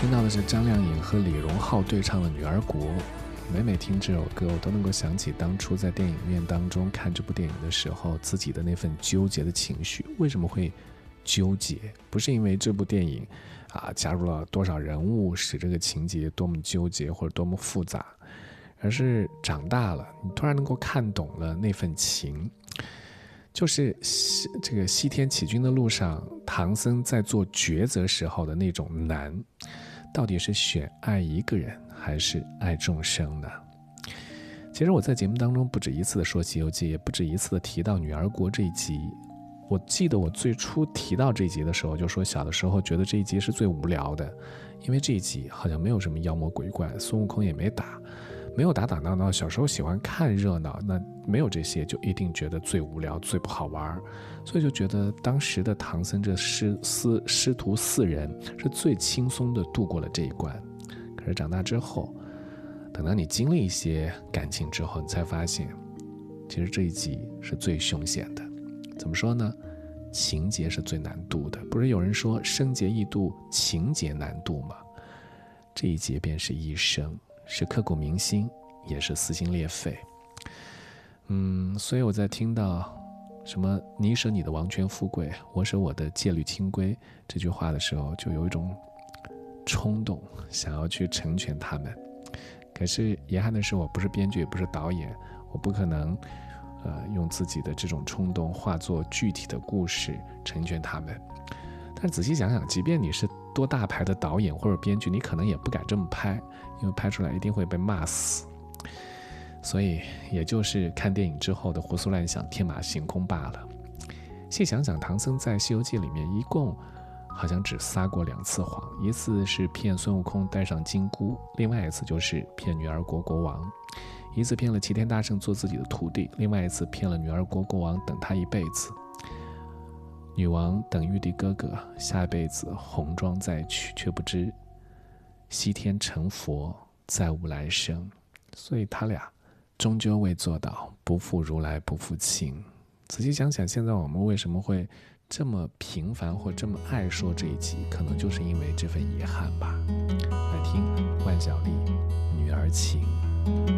听到的是张靓颖和李荣浩对唱的《女儿国》。每听这首歌，我都能够想起当初在电影院当中看这部电影的时候，自己的那份纠结的情绪。为什么会纠结？不是因为这部电影加入了多少人物，使这个情节多么纠结或者多么复杂，而是长大了，你突然能够看懂了那份情。就是这个西天取经的路上，唐僧在做抉择时候的那种难，到底是选爱一个人还是爱众生呢？其实我在节目当中不止一次的说《西游记》，也不止一次的提到女儿国这一集。我记得我最初提到这一集的时候，就说小的时候觉得这一集是最无聊的，因为这一集好像没有什么妖魔鬼怪，孙悟空也没打打闹。小时候喜欢看热闹，那没有这些就一定觉得最无聊最不好玩，所以就觉得当时的唐僧这师徒4人是最轻松的度过了这一关。可是长大之后，等到你经历一些感情之后，你才发现其实这一集是最凶险的。怎么说呢？情节是最难度的，不是有人说生劫易度，情节难度吗？这一劫便是一生，是刻骨铭心，也是撕心裂肺。所以我在听到什么你舍你的王权富贵，我舍我的戒律清规这句话的时候，就有一种冲动想要去成全他们。可是遗憾的是，我不是编剧也不是导演，我不可能用自己的这种冲动化作具体的故事成全他们。但仔细想想，即便你是多大牌的导演或者编剧，你可能也不敢这么拍，因为拍出来一定会被骂死。所以也就是看电影之后的胡思乱想，天马行空罢了。细想想，唐僧在《西游记》里面一共好像只撒过2次谎，一次是骗孙悟空带上金箍，另外一次就是骗女儿国国王。一次骗了齐天大圣做自己的徒弟，另外一次骗了女儿国国王等他一辈子。女王等玉帝哥哥下一辈子红妆再娶，却不知西天成佛再无来生。所以他俩终究未做到不负如来不负卿。仔细想想，现在我们为什么会这么频繁或这么爱说这一集，可能就是因为这份遗憾吧。来听万晓利《女儿情》。